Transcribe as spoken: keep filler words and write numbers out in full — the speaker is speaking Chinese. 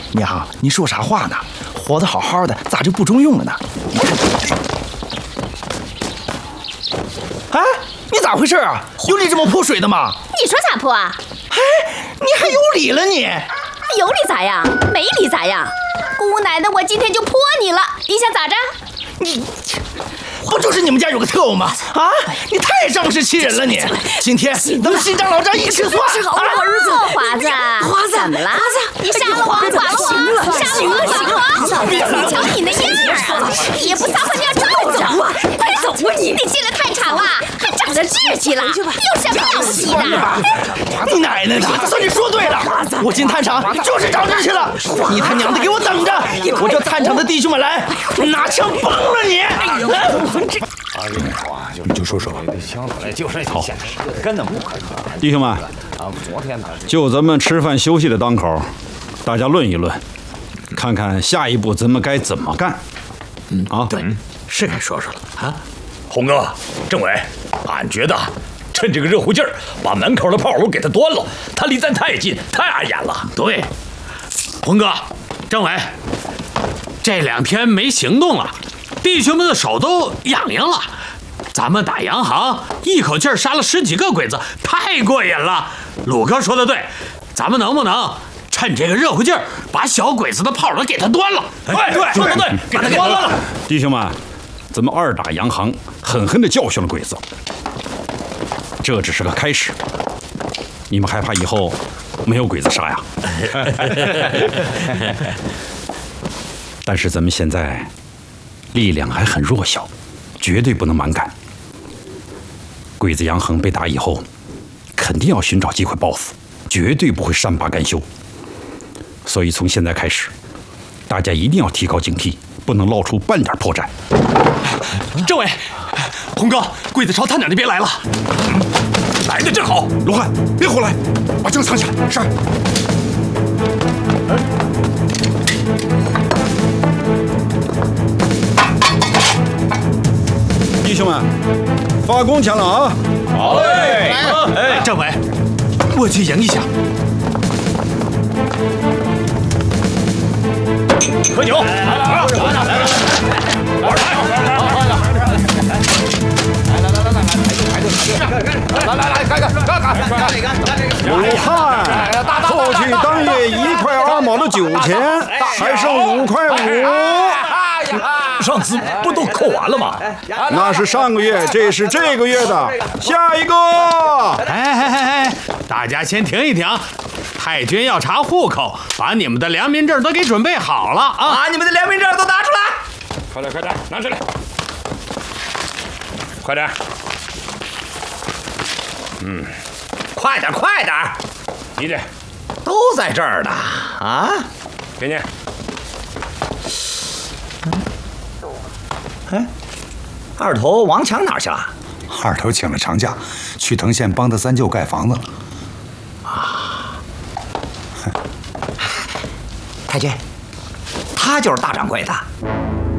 娘，你说啥话呢？活得好好的，咋就不中用了呢？哎，你咋回事啊？有你这么泼水的吗？ 你说咋泼啊？ 哎，你还有理了你？ 有理咋样？没理咋样？姑奶奶，我今天就泼你了，你想咋着？ 你不就是你们家有个特务吗？啊，你太仗势欺人了你！今天咱们新长老张一起算。 好儿子，华子， 华子， 怎么了？ 华子， 你杀了我，剐了我， 行了， 杀了我，剐了我！你瞧你那样啊，也不撒泡尿照照啊！快走啊你！你进来太吵了，还长着志气了，有什么了不起的？ 你奶奶的！算你说对了，我进探场就是找志气了。你他娘的给我等着！我叫探场的弟兄们来，拿枪崩了你！ 你就说说吧。 好， 根本不可能。 弟兄们，就咱们吃饭休息的当口，大家论一论，看看下一步咱们该怎么干。嗯啊， 对，是该说说了啊。红哥、政委，俺觉得趁这个热乎劲儿，把门口的炮炉给他端了。他离咱太近，太碍眼了。 对，红哥、政委，这两天没行动了，弟兄们的手都痒痒了。咱们打洋行，一口气儿杀了十几个鬼子，太过瘾了。鲁哥说的对，咱们能不能趁这个热乎劲儿，把小鬼子的炮都给他端了？ 哎，对，说的对，给他端了。 弟兄们，咱们二打洋行，狠狠地教训了鬼子，这只是个开始。你们害怕以后没有鬼子杀呀？但是咱们现在力量还很弱小，绝对不能蛮干。鬼子洋行被打以后，肯定要寻找机会报复，绝对不会善罢甘休。所以从现在开始，大家一定要提高警惕，不能露出半点破绽。 政委，红哥，鬼子朝他俩那边来了。 来的正好。 罗汉，别胡来，把枪藏起来。是。 弟兄们，发弓枪了啊！ 好嘞。 哎，政委，我去迎一下。 喝酒。来来来，来来来，玩牌。来来来，干干干干干干！ 武汉，过去当月一块二毛的酒钱，还剩五块五。 上次不都扣完了吗？ 那是上个月，这是这个月的。下一个。 哎哎哎哎，大家先停一停，太君要查户口，把你们的良民证都给准备好了啊！ 把你们的良民证都拿出来！ 快点快点，拿出来！快点！嗯， 快点快点！ 你这都在这儿呢啊！ 给你。 哎，二头王强哪儿去了？ 二头请了长假，去藤县帮他三舅盖房子了。 啊！太君，他就是大掌柜的。